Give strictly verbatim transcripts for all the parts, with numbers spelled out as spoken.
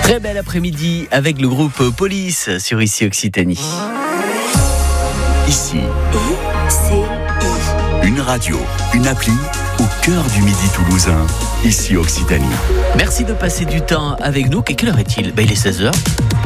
Très bel après-midi avec le groupe Police sur Ici Occitanie. Ici, I C I. une radio, une appli au cœur du Midi toulousain. Ici Occitanie. Merci de passer du temps avec nous. Et quelle heure est-il ? Ben, il est seize heures.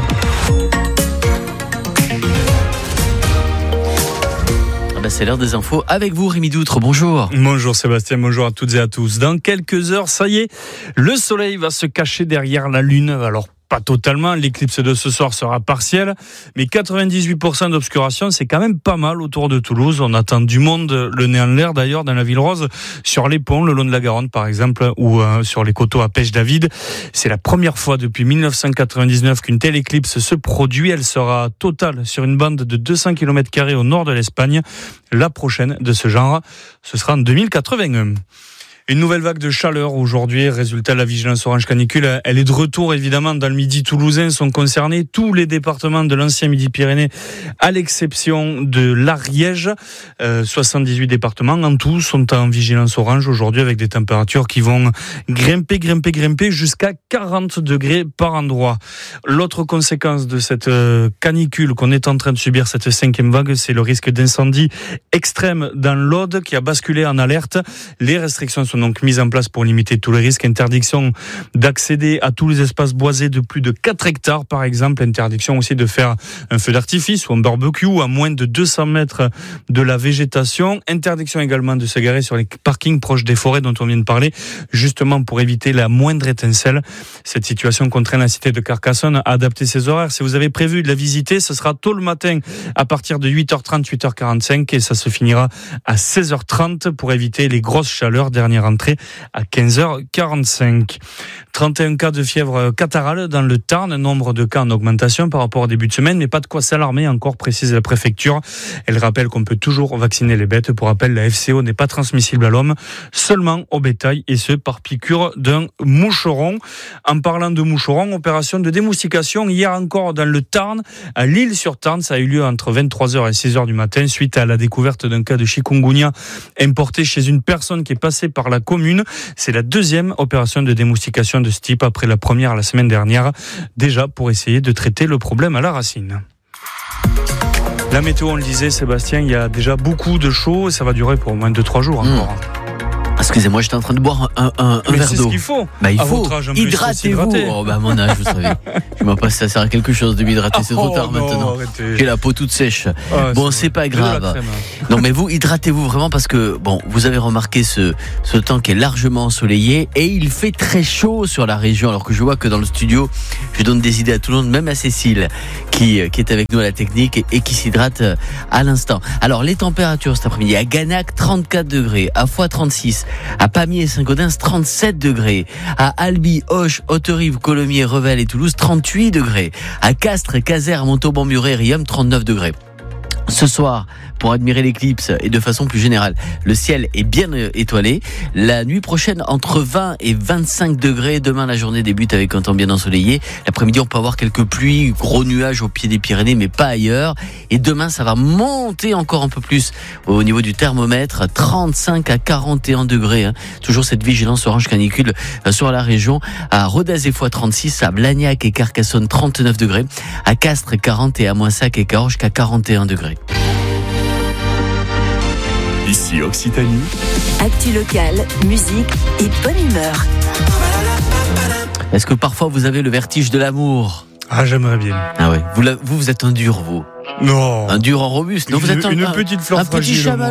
Ben, c'est l'heure des infos avec vous, Rémi Doutre. Bonjour. Bonjour Sébastien, bonjour à toutes et à tous. Dans quelques heures, ça y est, le soleil va se cacher derrière la lune. Alors, pas totalement, l'éclipse de ce soir sera partielle, mais quatre-vingt-dix-huit pour cent d'obscuration, c'est quand même pas mal autour de Toulouse. On attend du monde, le nez en l'air d'ailleurs, dans la ville rose, sur les ponts, le long de la Garonne par exemple, ou euh, sur les coteaux à Pêche-David. C'est la première fois depuis dix-neuf cent quatre-vingt-dix-neuf qu'une telle éclipse se produit. Elle sera totale sur une bande de deux cents kilomètres carrés au nord de l'Espagne. La prochaine de ce genre, ce sera en deux mille quatre-vingt-un. Une nouvelle vague de chaleur aujourd'hui, résultat de la vigilance orange canicule. Elle est de retour évidemment dans le Midi toulousain. Sont concernés tous les départements de l'ancien Midi-Pyrénées, à l'exception de l'Ariège. Euh, soixante-dix-huit départements en tout sont en vigilance orange aujourd'hui, avec des températures qui vont grimper, grimper, grimper jusqu'à quarante degrés par endroit. L'autre conséquence de cette canicule qu'on est en train de subir, cette cinquième vague, c'est le risque d'incendie extrême dans l'Aude qui a basculé en alerte. Les restrictions sont donc mises en place pour limiter tous les risques. Interdiction d'accéder à tous les espaces boisés de plus de quatre hectares, par exemple. Interdiction aussi de faire un feu d'artifice ou un barbecue à moins de deux cents mètres de la végétation. Interdiction également de se garer sur les parkings proches des forêts dont on vient de parler, justement pour éviter la moindre étincelle. Cette situation contraint la cité de Carcassonne à adapter ses horaires. Si vous avez prévu de la visiter, ce sera tôt le matin à partir de huit heures trente, huit heures quarante-cinq et ça se finira à seize heures trente pour éviter les grosses chaleurs. Dernière entrée à quinze heures quarante-cinq. trente et un cas de fièvre catarrhale dans le Tarn, nombre de cas en augmentation par rapport au début de semaine, mais pas de quoi s'alarmer encore, précise la préfecture. Elle rappelle qu'on peut toujours vacciner les bêtes. Pour rappel, la F C O n'est pas transmissible à l'homme, seulement au bétail, et ce par piqûre d'un moucheron. En parlant de moucheron, opération de démoustication hier encore dans le Tarn, à L'Isle-sur-Tarn. Ça a eu lieu entre vingt-trois heures et six heures du matin suite à la découverte d'un cas de chikungunya importé chez une personne qui est passée par la commune. C'est la deuxième opération de démoustication de ce type après la première la semaine dernière, déjà pour essayer de traiter le problème à la racine. La météo, on le disait Sébastien, il y a déjà beaucoup de chaud et ça va durer pour au moins deux trois jours encore. Mmh. Excusez-moi, j'étais en train de boire un, un, un Mais verre c'est d'eau. Ce qu'il faut. Bah, il à faut. Âge, en plus, hydratez-vous. Oh, bah, à mon âge, vous savez. Je m'en passe, ça sert à quelque chose de m'hydrater. C'est trop oh, tard non, maintenant. Arrêtez. J'ai la peau toute sèche. Ah, bon, c'est, c'est pas grave. Non, mais vous, hydratez-vous vraiment parce que, bon, vous avez remarqué ce, ce temps qui est largement ensoleillé et il fait très chaud sur la région. Alors que je vois que dans le studio, je donne des idées à tout le monde, même à Cécile, qui, qui est avec nous à la technique et, et qui s'hydrate à l'instant. Alors, les températures cet après-midi. À Ganac, trente-quatre degrés. À Foix, trente-six. À Pamiers, Saint-Gaudens, trente-sept degrés. À Albi, Auch, Haute-Rive, Colomiers, Revel et Toulouse, trente-huit degrés. À Castres, Caser, Montauban, Muret, Riom, trente-neuf degrés. Ce soir, pour admirer l'éclipse et de façon plus générale, le ciel est bien étoilé. La nuit prochaine, entre vingt et vingt-cinq degrés. Demain, la journée débute avec un temps bien ensoleillé. L'après-midi, on peut avoir quelques pluies, gros nuages au pied des Pyrénées, mais pas ailleurs. Et demain, ça va monter encore un peu plus au niveau du thermomètre, trente-cinq à quarante et un degrés. Hein. Toujours cette vigilance orange canicule sur la région. À Rodez et Foix, trente-six. À Blagnac et Carcassonne, trente-neuf degrés. À Castres, quarante et à Moissac et Cahors, jusqu'à quarante et un degrés. Ici Occitanie. Actu locale, musique et bonne humeur. Est-ce que parfois vous avez le vertige de l'amour ? Ah, j'aimerais bien. Ah ouais. Vous, vous, vous êtes un dur, vous. Non. Un dur en robuste. Non, une, vous êtes un, une un, petite fleur un fragile. petit chamallow.